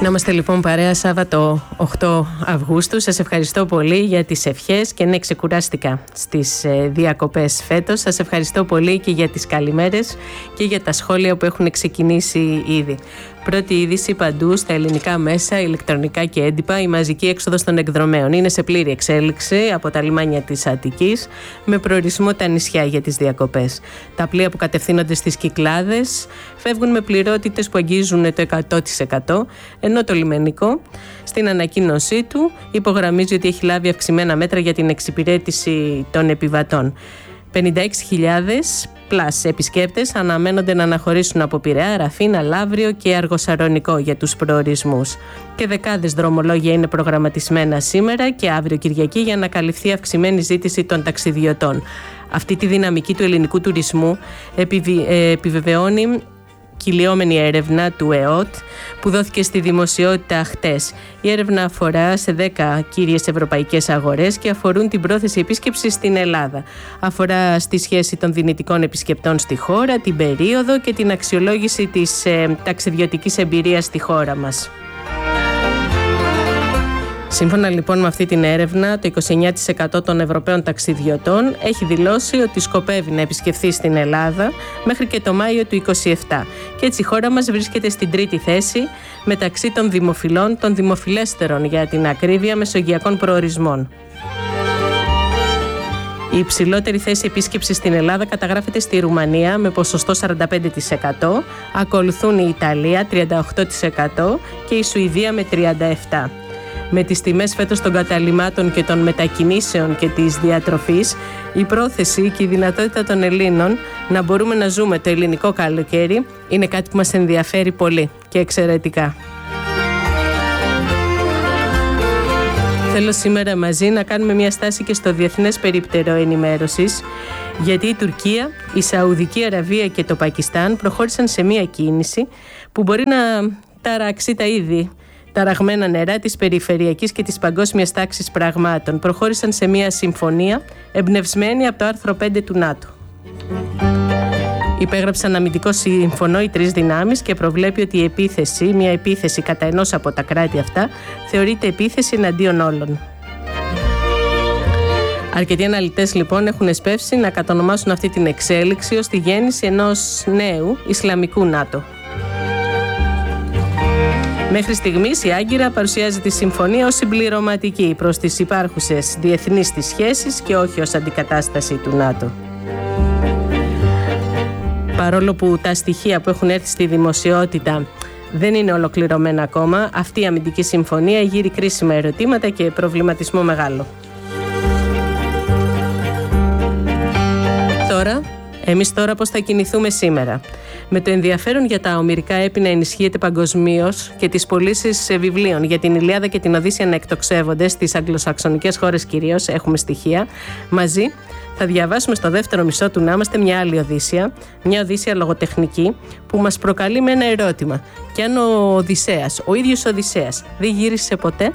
Να είμαστε λοιπόν παρέα Σάββατο 8 Αυγούστου. Σας ευχαριστώ πολύ για τις ευχές και ναι, ξεκουράστηκα στις διακοπές φέτος. Σας ευχαριστώ πολύ και για τις καλημέρες και για τα σχόλια που έχουν ξεκινήσει ήδη. Πρώτη είδηση παντού στα ελληνικά μέσα, ηλεκτρονικά και έντυπα, η μαζική έξοδος των εκδρομέων είναι σε πλήρη εξέλιξη από τα λιμάνια της Αττικής, με προορισμό τα νησιά για τις διακοπές. Τα πλοία που κατευθύνονται στις Κυκλάδες φεύγουν με πληρότητες που αγγίζουν το 100%, ενώ το λιμενικό στην ανακοίνωσή του υπογραμμίζει ότι έχει λάβει αυξημένα μέτρα για την εξυπηρέτηση των επιβατών. 56.000 πλάς επισκέπτες αναμένονται να αναχωρήσουν από Πειραιά, Ραφίνα, Λαύριο και Αργοσαρονικό για τους προορισμούς. Και δεκάδες δρομολόγια είναι προγραμματισμένα σήμερα και αύριο Κυριακή για να καλυφθεί αυξημένη ζήτηση των ταξιδιωτών. Αυτή τη δυναμική του ελληνικού τουρισμού επιβεβαιώνει κυλιόμενη έρευνα του ΕΟΤ που δόθηκε στη δημοσιότητα χτες. Η έρευνα αφορά σε 10 κύριες ευρωπαϊκές αγορές και αφορούν την πρόθεση επίσκεψης στην Ελλάδα. Αφορά στη σχέση των δυνητικών επισκεπτών στη χώρα, την περίοδο και την αξιολόγηση της ταξιδιωτικής εμπειρίας στη χώρα μας. Σύμφωνα λοιπόν με αυτή την έρευνα, το 29% των Ευρωπαίων ταξιδιωτών έχει δηλώσει ότι σκοπεύει να επισκεφθεί στην Ελλάδα μέχρι και το Μάιο του 2027. Και έτσι η χώρα μας βρίσκεται στην τρίτη θέση μεταξύ των δημοφιλών, των δημοφιλέστερων για την ακρίβεια μεσογειακών προορισμών. Η υψηλότερη θέση επίσκεψης στην Ελλάδα καταγράφεται στη Ρουμανία με ποσοστό 45%, ακολουθούν η Ιταλία 38% και η Σουηδία με 37%. Με τις τιμές φέτος των καταλυμάτων και των μετακινήσεων και της διατροφής, η πρόθεση και η δυνατότητα των Ελλήνων να μπορούμε να ζούμε το ελληνικό καλοκαίρι είναι κάτι που μας ενδιαφέρει πολύ και εξαιρετικά. Θέλω σήμερα μαζί να κάνουμε μια στάση και στο Διεθνές Περίπτερο Ενημέρωσης, γιατί η Τουρκία, η Σαουδική Αραβία και το Πακιστάν προχώρησαν σε μια κίνηση που μπορεί να ταράξει τα ήδη ταραγμένα νερά της περιφερειακής και της παγκόσμιας τάξης πραγμάτων. Προχώρησαν σε μια συμφωνία εμπνευσμένη από το άρθρο 5 του ΝΑΤΟ. Υπέγραψαν αμυντικό συμφωνό οι τρεις δυνάμεις και προβλέπει ότι μια επίθεση κατά ενός από τα κράτη αυτά θεωρείται επίθεση εναντίον όλων. Αρκετοί αναλυτές λοιπόν έχουν εσπεύσει να κατονομάσουν αυτή την εξέλιξη ως τη γέννηση ενός νέου Ισλαμικού ΝΑΤΟ. Μέχρι στιγμής η Άγκυρα παρουσιάζει τη συμφωνία ως συμπληρωματική προς τις υπάρχουσες διεθνείς της σχέσεις και όχι ως αντικατάσταση του ΝΑΤΟ. Παρόλο που τα στοιχεία που έχουν έρθει στη δημοσιότητα δεν είναι ολοκληρωμένα ακόμα, αυτή η αμυντική συμφωνία γύρει κρίσιμα ερωτήματα και προβληματισμό μεγάλο. Εμείς τώρα πώς θα κινηθούμε σήμερα? Με το ενδιαφέρον για τα ομηρικά έπι να ενισχύεται παγκοσμίως και τις πωλήσεις βιβλίων για την Ιλιάδα και την Οδύσσεια να εκτοξεύονται στις αγγλοσαξονικές χώρες κυρίως, έχουμε στοιχεία. Μαζί θα διαβάσουμε στο δεύτερο μισό του να είμαστε μια άλλη Οδύσσεια, μια Οδύσσεια λογοτεχνική που μας προκαλεί με ένα ερώτημα. Και αν ο Οδυσσέας, ο ίδιος ο Οδυσσέας, δεν γύρισε ποτέ?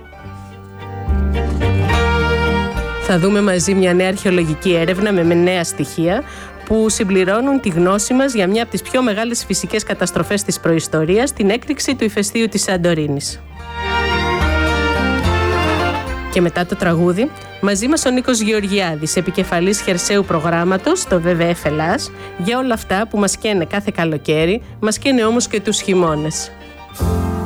Θα δούμε μαζί μια νέα αρχαιολογική έρευνα με νέα στοιχεία που συμπληρώνουν τη γνώση μας για μια από τις πιο μεγάλες φυσικές καταστροφές της προϊστορίας, την έκρηξη του ηφαιστείου της Σαντορίνης. Και μετά το τραγούδι, μαζί μας ο Νίκος Γεωργιάδης, επικεφαλής χερσαίου προγράμματος στο WWF Ελλάς, για όλα αυτά που μας καίνε κάθε καλοκαίρι, μας καίνε όμως και τους χειμώνες.